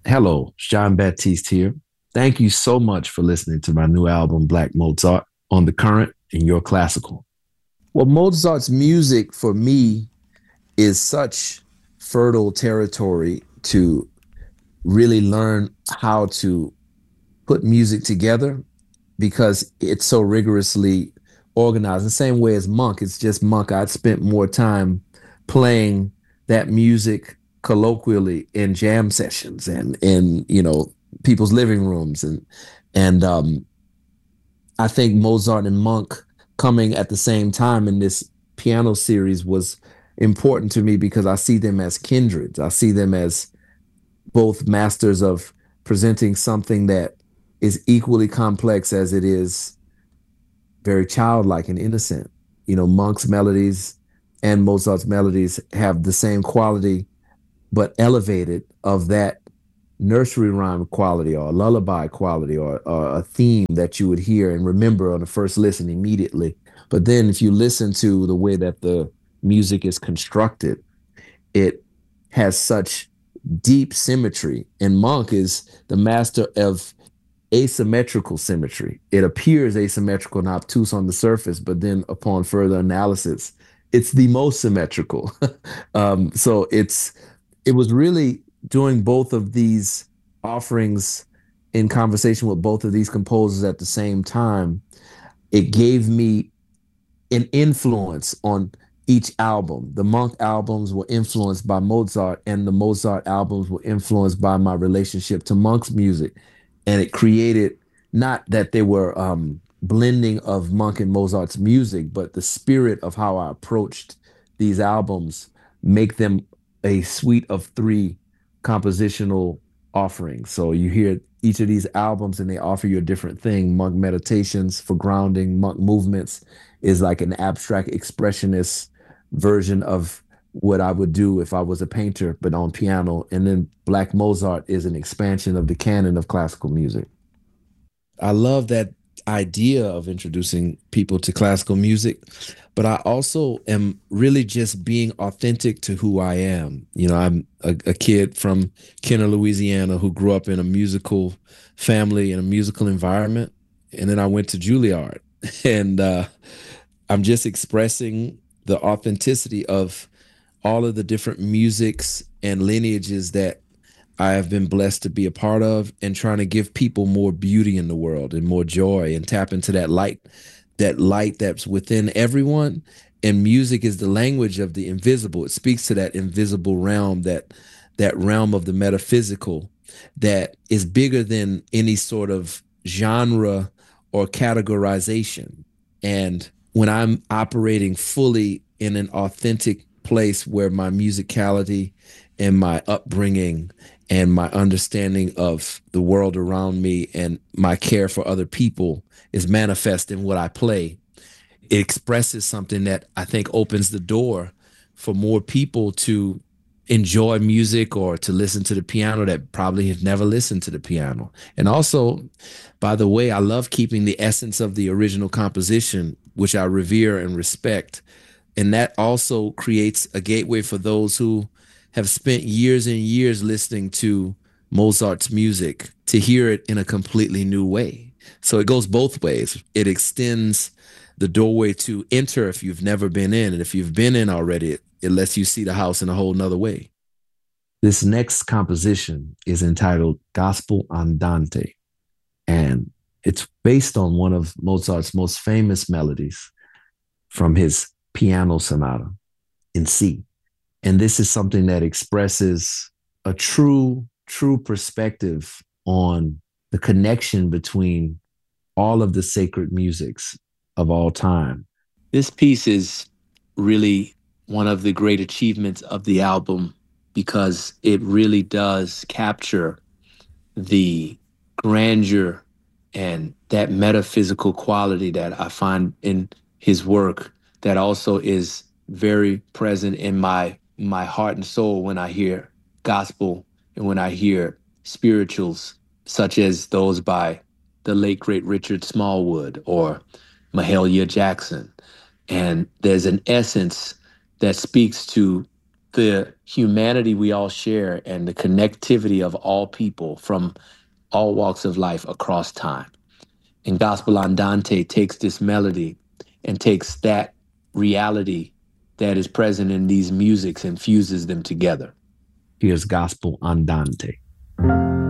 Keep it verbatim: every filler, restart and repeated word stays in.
Hello, Jean Baptiste here. Thank you so much for listening to my new album, Black Mozart, on the current and your classical. Well, Mozart's music for me is such fertile territory to really learn how to put music together because it's so rigorously organized. The same way as Monk, it's just Monk. I'd spent more time playing that music colloquially in jam sessions and in, you know, people's living rooms and and um I think Mozart and Monk coming at the same time in this piano series was important to me because I see them as kindreds. I see them as both masters of presenting something that is equally complex as it is very childlike and innocent. You know, Monk's melodies and Mozart's melodies have the same quality, but elevated of that nursery rhyme quality or lullaby quality or, or a theme that you would hear and remember on the first listen immediately. But then if you listen to the way that the music is constructed, it has such deep symmetry. And Monk is the master of asymmetrical symmetry. It appears asymmetrical and obtuse on the surface, but then upon further analysis, it's the most symmetrical. um, so it's it was really doing both of these offerings in conversation with both of these composers at the same time. It gave me an influence on each album. The Monk albums were influenced by Mozart, and the Mozart albums were influenced by my relationship to Monk's music. And it created not that they were um, blending of Monk and Mozart's music, but the spirit of how I approached these albums make them a suite of three compositional offerings. So you hear each of these albums and they offer you a different thing. Monk Meditations for grounding, Monk Movements is like an abstract expressionist version of what I would do if I was a painter, but on piano. And then Black Mozart is an expansion of the canon of classical music. I love that idea of introducing people to classical music, but I also am really just being authentic to who I am. You know, I'm a, a kid from Kenner, Louisiana, who grew up in a musical family and a musical environment. And then I went to Juilliard, and uh, I'm just expressing the authenticity of all of the different musics and lineages that I have been blessed to be a part of, and trying to give people more beauty in the world and more joy and tap into that light, that light that's within everyone. And music is the language of the invisible. It speaks to that invisible realm, that that realm of the metaphysical that is bigger than any sort of genre or categorization. And when I'm operating fully in an authentic place where my musicality and my upbringing and my understanding of the world around me and my care for other people is manifest in what I play, it expresses something that I think opens the door for more people to enjoy music or to listen to the piano that probably have never listened to the piano. And also, by the way, I love keeping the essence of the original composition, which I revere and respect. And that also creates a gateway for those who have spent years and years listening to Mozart's music to hear it in a completely new way. So it goes both ways. It extends the doorway to enter if you've never been in. And if you've been in already, it, it lets you see the house in a whole nother way. This next composition is entitled Gospel Andante, and it's based on one of Mozart's most famous melodies from his piano sonata in C. And this is something that expresses a true, true perspective on the connection between all of the sacred musics of all time. This piece is really one of the great achievements of the album because it really does capture the grandeur and that metaphysical quality that I find in his work that also is very present in my my heart and soul when I hear gospel and when I hear spirituals such as those by the late great Richard Smallwood or Mahalia Jackson. And there's an essence that speaks to the humanity we all share and the connectivity of all people from all walks of life across time. And Gospel Andante takes this melody and takes that reality that is present in these musics and fuses them together. Here's Gospel Andante.